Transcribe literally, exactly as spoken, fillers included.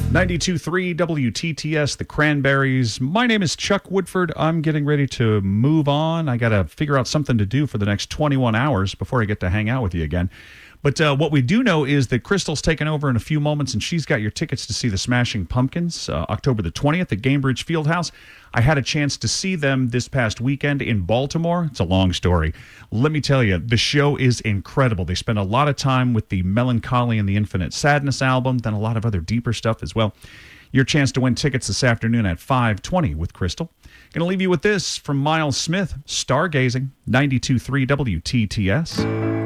ninety-two point three W T T S, the Cranberries. My name is Chuck Woodford. I'm getting ready to move on. I got to figure out something to do for the next twenty-one hours before I get to hang out with you again. But uh, what we do know is that Crystal's taking over in a few moments, and she's got your tickets to see the Smashing Pumpkins uh, October the twentieth at Gainbridge Fieldhouse. I had a chance to see them this past weekend in Baltimore. It's a long story. Let me tell you, the show is incredible. They spend a lot of time with the Melancholy and the Infinite Sadness album, then a lot of other deeper stuff as well. Your chance to win tickets this afternoon at five twenty with Crystal. Going to leave you with this from Miles Smith, Stargazing, ninety-two point three W T T S.